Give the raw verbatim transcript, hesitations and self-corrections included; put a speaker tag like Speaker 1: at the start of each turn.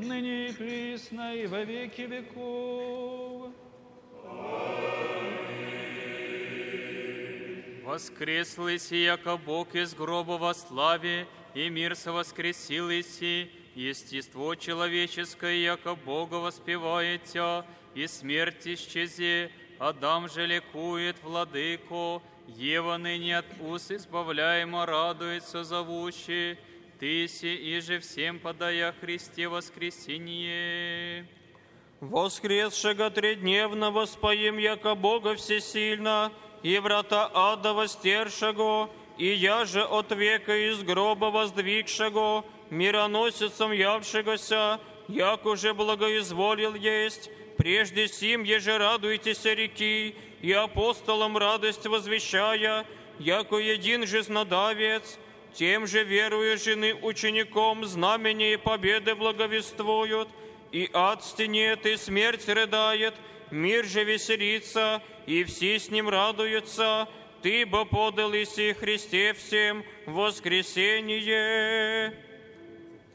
Speaker 1: ныне и присно, и во веки веков.
Speaker 2: Воскреслый си, яко Бог из гроба во славе, и мир совоскресил иси, естество человеческое, яко Бога воспеваете, и смерть исчезе, Адам же ликует, владыко, Ева ныне от уз избавляемо радуется зовущий, Ты си иже всем подая Христе воскресение.
Speaker 3: Воскресшего тредневно воспоим, яко Бога всесильно, и врата ада востершего, и я же от века из гроба воздвигшего, мироносицем явшегося, як уже благоизволил есть, прежде сим еже радуйтесь реки, и апостолам радость возвещая, яко един жизнодавец, тем же веруя жены учеником знамения и победы благовествуют, и ад стенет, и смерть рыдает, мир же веселится, и все с ним радуются, Ты бы подал иси Христе всем воскресение.